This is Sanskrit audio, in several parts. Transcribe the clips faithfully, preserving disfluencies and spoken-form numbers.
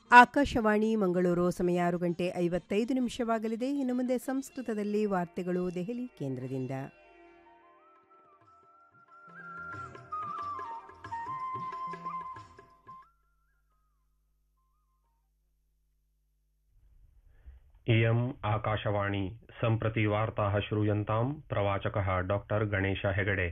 ಆಕಾಶವಾಣಿ ಮಂಗಳೂರು ಸಮಯ ಆರು ಗಂಟೆ ಐವತ್ತೈದು ನಿಮಿಷವಾಗಲಿದೆ. ಇನ್ನು ಮುಂದೆ ಸಂಸ್ಕೃತದಲ್ಲಿ ವಾರ್ತೆಗಳು ದೆಹಲಿ ಕೇಂದ್ರದಿಂದ. इयम् आकाशवाणी सम्प्रति वार्ताः श्रूयन्तां प्रवाचकः डॉक्टर गणेश हेगडे।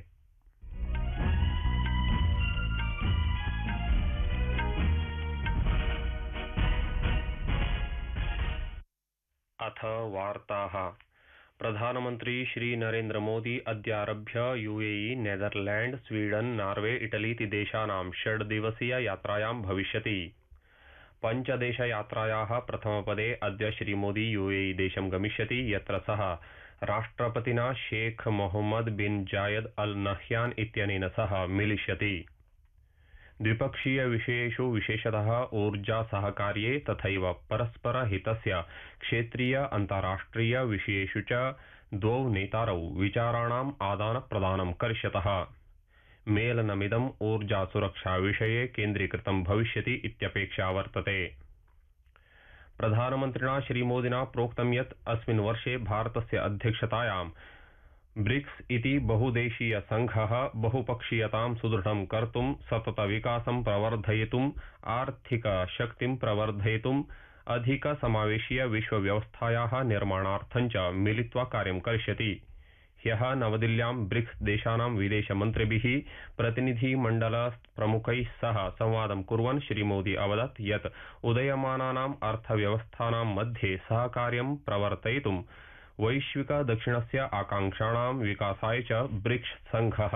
अथ वार्ताः। प्रधानमन्त्री Shri Narendra Modi अद्यारभ्य UAE, Netherland, Sweden, Norway, इटलीति देशानां षड्दिवसीय यात्रायां भविष्यति। पञ्चदेशयात्रायाः प्रथमपदे अद्य श्रीमोदी यूएई देशं गमिष्यति, यत्र सः राष्ट्रपतिना शेख मोहम्मद बिन जायद अल नह्यान इत्यनेन सह मिलिष्यति। द्विपक्षीय विषयेषु विशेषतः ऊर्जा सहकार्ये तथैव परस्पर हितस्य क्षेत्रीय अन्ताराष्ट्रिय विषयेषु च द्वौ नेतारौ विचाराणाम् आदानप्रदानं करिष्यतः। मेलनमिदम् ऊर्जा सुरक्षा विषये केन्द्रीकृतं भविष्यति इत्यपेक्षा वर्तते। प्रधानमन्त्रिणा श्रीमोदिना प्रोक्तं यत् अस्मिन् वर्षे भारतस्य अध्यक्षतायां ब्रिक्स इति बहुदेशीय संघः बहुपक्षीयतां सुदृढं कर्तुं, सततविकासं प्रवर्धयितुम्, आर्थिक शक्तिं प्रवर्धयितुम्, अधिकसमावेशीय विश्वव्यवस्थायाः निर्माणार्थं च मिलित्वा कार्यं करिष्यति। ह्यः नवदिल्ल्यां ब्रिक्स देशानां विदेशमन्त्रिभिः प्रतिनिधिमण्डल प्रमुखैः सह संवादं कुर्वन् श्रीमोदी अवदत् यत् उदयमानानाम् अर्थव्यवस्थानां मध्ये सहकार्यं प्रवर्तयितुं वैश्विक दक्षिणस्य आकांक्षाणां विकासाय च ब्रिक्स संघः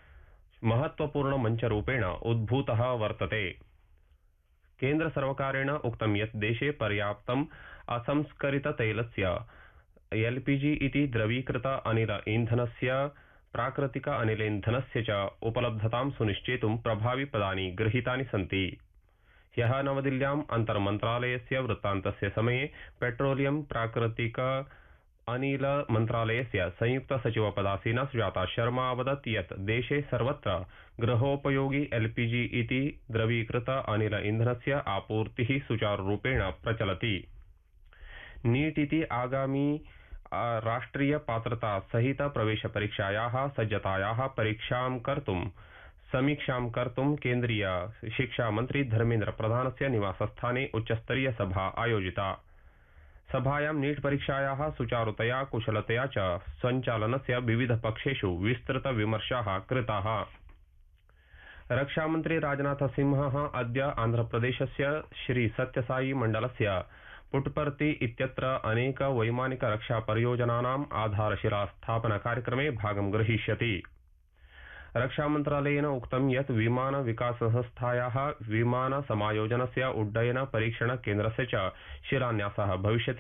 महत्वपूर्णमञ्चरूपेण उद्भूतः वर्तते। केन्द्रसर्वकारेण उक्तं यत् देशे पर्याप्तम् असंस्करिततैलस्य एलपीजी इति द्रवीकृत अनिल ईंधनस्य, प्राकृतिक अनिलेन्धनस्य च उपलब्धतां सुनिश्चेतुं प्रभाविपदानि गृहीतानि सन्ति। ह्यः नवदिल्ल्याम् अन्तर्मन्त्रालयस्य वृत्तान्तस्य समये पेट्रोलियम प्राकृतिक अनिल मन्त्रालयस्य संयुक्त सचिवपदासीना सुजाता शर्मा अवदत् यत् देशे सर्वत्र गृहोपयोगि एलपीजी इति द्रवीकृत अनिल ईंधनस्य आपूर्तिः सुचारुरूपेण प्रचलति। नीट इति आगामी राष्ट्रिय पात्रता सहित प्रवेश परीक्षायाः सज्जतायाः परीक्षां कर्तुं समीक्षां कर्तुं केन्द्रीय शिक्षा मंत्री धर्मेन्द्र प्रधानस्य निवासस्थाने उच्चस्तरीय सभा आयोजिता। सभायां नीट परीक्षायाः सुचारुतया कुशलतया च सञ्चालनस्य विविध पक्षेषु विस्तृत विमर्शाः कृताः। रक्षामन्त्री राजनाथ सिंहः अद्य आन्ध्रप्रदेशस्य श्री सत्यसाई मण्डलस्य पुट्पर्ति इत्यत्र अनेक वैमानिक रक्षा परियोजनानाम् आधारशिला स्थापना कार्यक्रमे भागं ग्रहीष्यति। रक्षामन्त्रालयेन उक्तं यत् विमान विकास संस्थायाः विमान समायोजनस्य उड्डयन परीक्षण केन्द्रस्य च शिलान्यासः भविष्यति।